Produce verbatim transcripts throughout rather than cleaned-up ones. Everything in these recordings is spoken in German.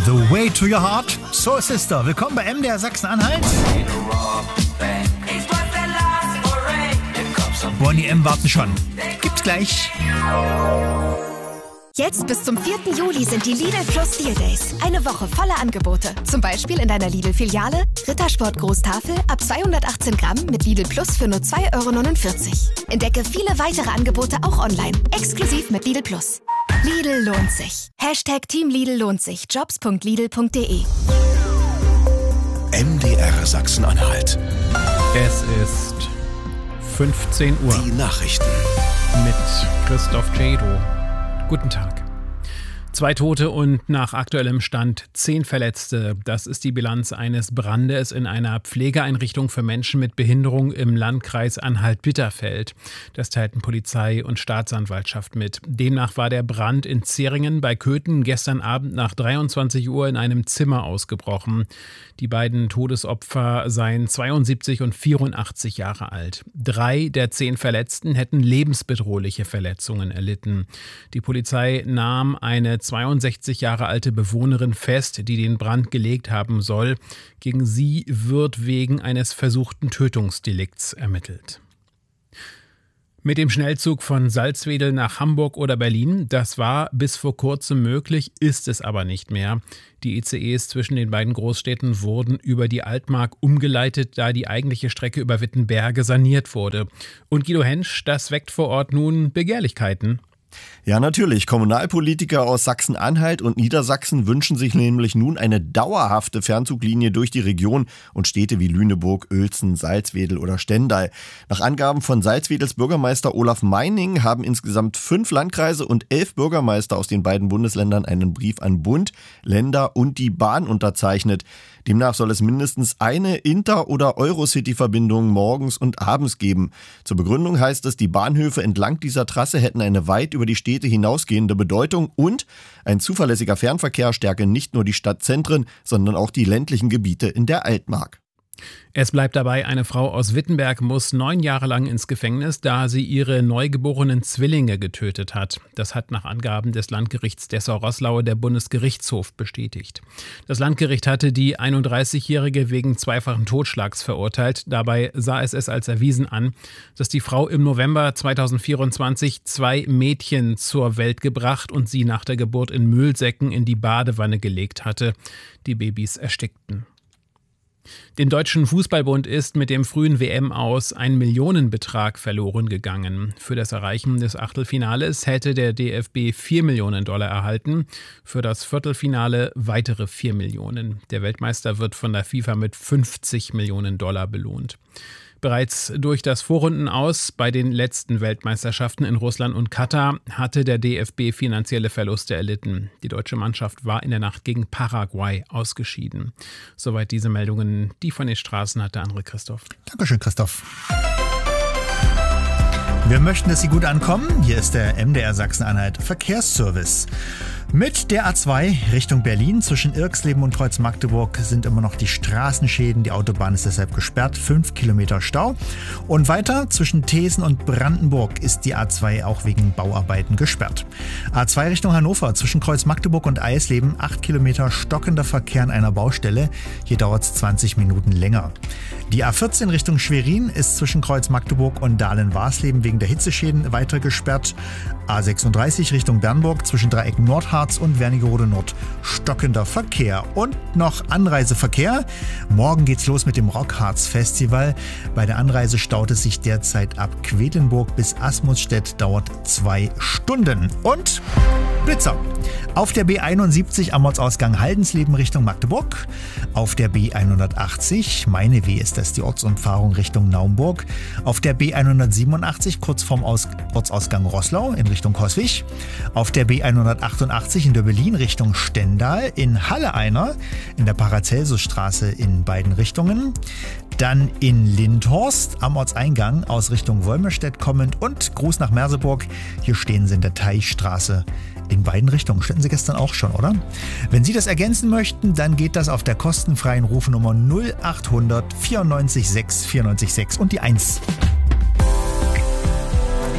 The Way to Your Heart, Soul Sister. Willkommen bei M D R Sachsen-Anhalt. Bonnie M. warten schon. Gibt's gleich. Jetzt bis zum vierten Juli sind die Lidl Plus Deal Days. Eine Woche voller Angebote. Zum Beispiel in deiner Lidl-Filiale Rittersport Großtafel ab zweihundertachtzehn Gramm mit Lidl Plus für nur zwei Euro neunundvierzig. Entdecke viele weitere Angebote auch online. Exklusiv mit Lidl Plus. Lidl lohnt sich. Hashtag Team Lidl lohnt sich. jobs punkt lidl punkt de. M D R Sachsen-Anhalt. Es ist fünfzehn Uhr. Die Nachrichten. Mit Christoph Jado. Guten Tag. Zwei Tote und nach aktuellem Stand zehn Verletzte. Das ist die Bilanz eines Brandes in einer Pflegeeinrichtung für Menschen mit Behinderung im Landkreis Anhalt-Bitterfeld. Das teilten Polizei und Staatsanwaltschaft mit. Demnach war der Brand in Zeringen bei Köthen gestern Abend nach dreiundzwanzig Uhr in einem Zimmer ausgebrochen. Die beiden Todesopfer seien zweiundsiebzig und vierundachtzig Jahre alt. Drei der zehn Verletzten hätten lebensbedrohliche Verletzungen erlitten. Die Polizei nahm eine zweiundsechzig Jahre alte Bewohnerin fest, die den Brand gelegt haben soll. Gegen sie wird wegen eines versuchten Tötungsdelikts ermittelt. Mit dem Schnellzug von Salzwedel nach Hamburg oder Berlin, das war bis vor kurzem möglich, ist es aber nicht mehr. Die I C Es zwischen den beiden Großstädten wurden über die Altmark umgeleitet, da die eigentliche Strecke über Wittenberge saniert wurde. Und Guido Hensch, das weckt vor Ort nun Begehrlichkeiten. Ja, natürlich. Kommunalpolitiker aus Sachsen-Anhalt und Niedersachsen wünschen sich nämlich nun eine dauerhafte Fernzuglinie durch die Region und Städte wie Lüneburg, Uelzen, Salzwedel oder Stendal. Nach Angaben von Salzwedels Bürgermeister Olaf Meining haben insgesamt fünf Landkreise und elf Bürgermeister aus den beiden Bundesländern einen Brief an Bund, Länder und die Bahn unterzeichnet. Demnach soll es mindestens eine Inter- oder Eurocity-Verbindung morgens und abends geben. Zur Begründung heißt es, die Bahnhöfe entlang dieser Trasse hätten eine weit über die Städte hinausgehende Bedeutung und ein zuverlässiger Fernverkehr stärke nicht nur die Stadtzentren, sondern auch die ländlichen Gebiete in der Altmark. Es bleibt dabei, eine Frau aus Wittenberg muss neun Jahre lang ins Gefängnis, da sie ihre neugeborenen Zwillinge getötet hat. Das hat nach Angaben des Landgerichts Dessau-Roßlau der Bundesgerichtshof bestätigt. Das Landgericht hatte die einunddreißigjährige wegen zweifachen Totschlags verurteilt. Dabei sah es es als erwiesen an, dass die Frau im November zweitausendvierundzwanzig zwei Mädchen zur Welt gebracht und sie nach der Geburt in Müllsäcken in die Badewanne gelegt hatte. Die Babys erstickten. Dem Deutschen Fußballbund ist mit dem frühen W M-Aus ein Millionenbetrag verloren gegangen. Für das Erreichen des Achtelfinales hätte der D F B vier Millionen Dollar erhalten, für das Viertelfinale weitere vier Millionen. Der Weltmeister wird von der FIFA mit fünfzig Millionen Dollar belohnt. Bereits durch das Vorrundenaus bei den letzten Weltmeisterschaften in Russland und Katar hatte der D F B finanzielle Verluste erlitten. Die deutsche Mannschaft war in der Nacht gegen Paraguay ausgeschieden. Soweit diese Meldungen, die von den Straßen hat der andere Christoph. Dankeschön, Christoph. Wir möchten, dass Sie gut ankommen. Hier ist der M D R Sachsen-Anhalt Verkehrsservice. Mit der A zwei Richtung Berlin zwischen Irxleben und Kreuz-Magdeburg sind immer noch die Straßenschäden. Die Autobahn ist deshalb gesperrt. Fünf Kilometer Stau. Und weiter zwischen Thesen und Brandenburg ist die A zwei auch wegen Bauarbeiten gesperrt. A zwei Richtung Hannover zwischen Kreuz-Magdeburg und Eisleben. Acht Kilometer stockender Verkehr an einer Baustelle. Hier dauert es zwanzig Minuten länger. Die A vierzehn Richtung Schwerin ist zwischen Kreuz-Magdeburg und Dahlen-Warsleben wegen der Hitzeschäden weiter gesperrt. A sechsunddreißig Richtung Bernburg zwischen Dreiecken Nordharz und Wernigerode Nord stockender Verkehr. Und noch Anreiseverkehr. Morgen geht's los mit dem Rockharz Festival. Bei der Anreise staut es sich derzeit ab Quedlinburg bis Asmusstedt, dauert zwei Stunden. Und Blitzer. Auf der B einundsiebzig am Ortsausgang Haldensleben Richtung Magdeburg. Auf der B hundertachtzig, meine W ist das die Ortsumfahrung Richtung Naumburg. Auf der B hundertsiebenundachtzig kurz vorm Aus- Ortsausgang Roßlau in Richtung Coswig. Auf der B hundertachtundachtzig in Döbelin Richtung Stendal. In Halle einer, in der Paracelsusstraße in beiden Richtungen. Dann in Lindhorst am Ortseingang aus Richtung Wolmerstedt kommend und Gruß nach Merseburg. Hier stehen sie in der Teichstraße. In beiden Richtungen. Standen Sie gestern auch schon, oder? Wenn Sie das ergänzen möchten, dann geht das auf der kostenfreien Rufnummer null achthundert vierundneunzig sechs vierundneunzig sechs und die eins.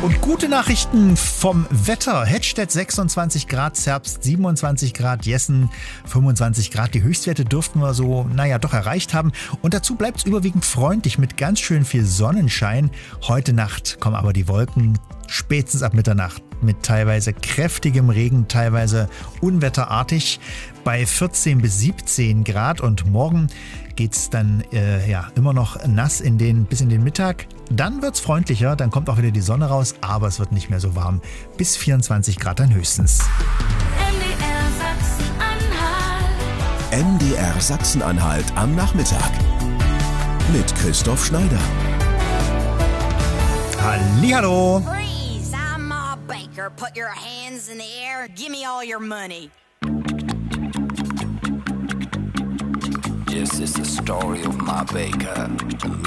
Und gute Nachrichten vom Wetter. Hettstedt sechsundzwanzig Grad, Zerbst siebenundzwanzig Grad, Jessen fünfundzwanzig Grad. Die Höchstwerte dürften wir so, naja, doch erreicht haben. Und dazu bleibt es überwiegend freundlich mit ganz schön viel Sonnenschein. Heute Nacht kommen aber die Wolken spätestens ab Mitternacht mit teilweise kräftigem Regen, teilweise unwetterartig bei vierzehn bis siebzehn Grad. Und morgen geht es dann äh, ja, immer noch nass in den, bis in den Mittag. Dann wird es freundlicher, dann kommt auch wieder die Sonne raus, aber es wird nicht mehr so warm. Bis vierundzwanzig Grad dann höchstens. M D R Sachsen-Anhalt am Nachmittag mit Christoph Schneider. Hallihallo! Freeze! I'm Ma Baker. Put your hands in the air. Give me all your money. This is the story of Ma Baker.